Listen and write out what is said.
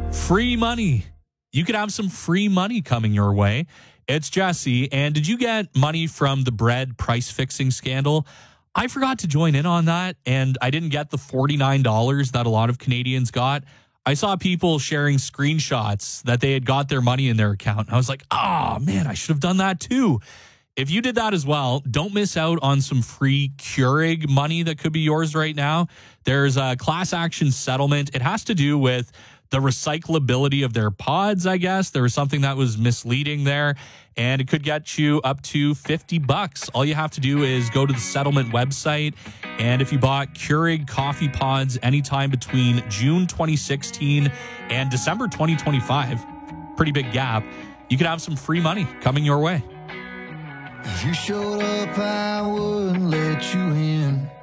Free money. You could have some free money coming your way. It's Jesse. And did you get money from the bread price fixing scandal? I forgot to join in on that, and I didn't get the $49 that a lot of Canadians got. I saw people sharing screenshots that they had got their money in their account. And I was like, man, I should have done that too. If you did that as well, don't miss out on some free Keurig money that could be yours right now. There's a class action settlement. It has to do with the recyclability of their pods, I guess. There was something that was misleading there, and it could get you up to $50. All you have to do is go to the settlement website, and if you bought Keurig coffee pods anytime between June 2016 and December 2025, pretty big gap, you could have some free money coming your way. If you showed up, I wouldn't let you in.